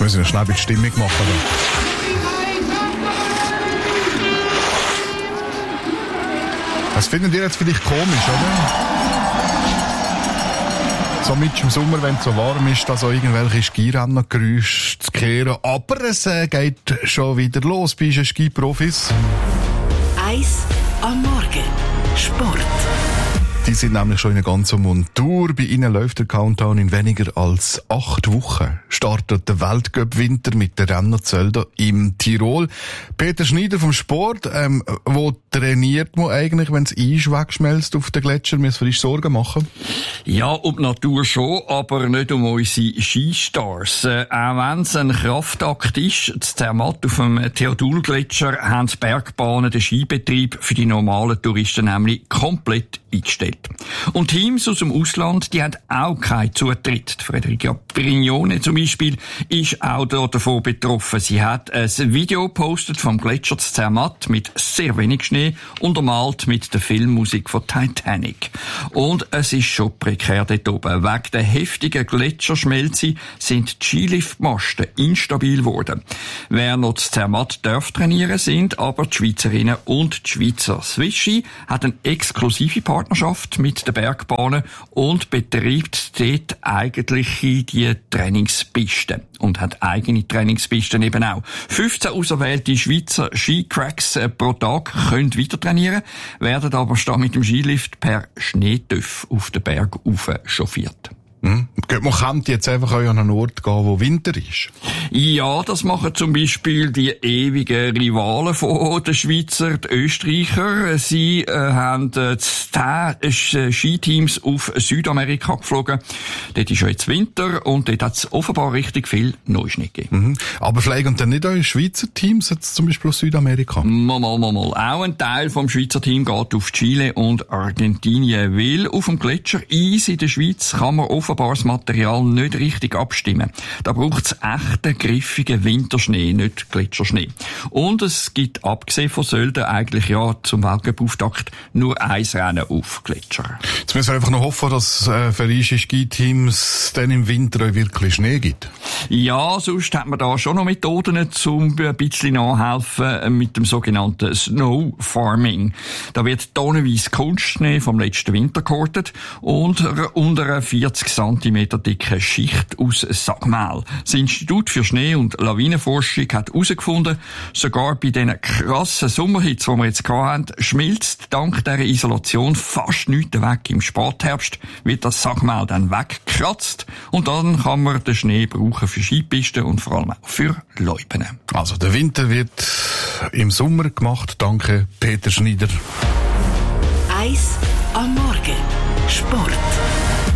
müssen wir schnell die Stimmung machen. Das findet ihr jetzt vielleicht komisch, oder? So mit im Sommer, wenn es so warm ist, da so irgendwelche Skirennergeräusche zu hören. Aber es geht schon wieder los bei den Skiprofis. 1 am Morgen. Sport. Die sind nämlich schon in einer ganzen Montur. Bei ihnen läuft der Countdown in weniger als 8 Wochen. Startet der Weltcup-Winter mit der Rennerzölder im Tirol. Peter Schneider vom Sport, wo trainiert man eigentlich, wenn es Eis wegschmelzt auf den Gletscher? Müssen wir uns Sorgen machen? Ja, um die Natur schon, aber nicht um unsere Skistars. Auch wenn es ein Kraftakt ist, in Zermatt auf dem Theodul-Gletscher haben die Bergbahnen den Skibetrieb für die normalen Touristen nämlich komplett eingestellt. Und Teams aus dem Ausland, die haben auch keinen Zutritt. Federica Brignone zum Beispiel ist auch davon betroffen. Sie hat ein Video gepostet vom Gletscher Zermatt mit sehr wenig Schnee, untermalt mit der Filmmusik von Titanic. Und es ist schon prekär dort oben. Wegen der heftigen Gletscherschmelze sind die Skiliftmasten instabil geworden. Wer noch zu Zermatt darf trainieren, sind aber die Schweizerinnen und die Schweizer. Swisski hat eine exklusive Partnerschaft mit den Bergbahnen und betreibt dort eigentlich die Trainingspisten und hat eigene Trainingspisten eben auch. 15 auserwählte Schweizer Skicracks pro Tag können weiter trainieren, werden aber statt mit dem Skilift per Schneetöff auf den Berg rauf chauffiert. Man könnte jetzt einfach an einen Ort gehen, wo Winter ist. Ja, das machen zum Beispiel die ewigen Rivalen von den Schweizer, die Österreicher. Sie haben 10 Skiteams auf Südamerika geflogen. Dort ist ja jetzt Winter und dort hat es offenbar richtig viel Neuschnee gegeben. Aber fliegen dann nicht eure Schweizer Teams jetzt zum Beispiel aus Südamerika? Mal. Auch ein Teil vom Schweizer Team geht auf Chile und Argentinien, weil auf dem Gletscher Eis in der Schweiz kann man offenbar das Material nicht richtig abstimmen. Da braucht es echten, griffigen Winterschnee, nicht Gletscherschnee. Und es gibt, abgesehen von Sölden, eigentlich ja zum Weltcup-Auftakt nur ein Rennen auf Gletscher. Jetzt müssen wir einfach noch hoffen, dass für unsere Skiteams dann im Winter auch wirklich Schnee gibt. Ja, sonst hat man da schon noch Methoden, um ein bisschen nachhelfen mit dem sogenannten Snow Farming. Da wird tonnenweise Kunstschnee vom letzten Winter gehortet und unter einer 40 cm dicke Schicht aus Sagmehl. Das Institut für Schnee- und Lawinenforschung hat herausgefunden, sogar bei diesen krassen Sommerhitze, die wir jetzt hatten, schmilzt dank dieser Isolation fast nichts weg. Im Spätherbst wird das Sagmehl dann weggekratzt und dann kann man den Schnee brauchen für Skipisten und vor allem auch für Loipen. Also der Winter wird im Sommer gemacht. Danke, Peter Schneider. 1 am Morgen. Sport.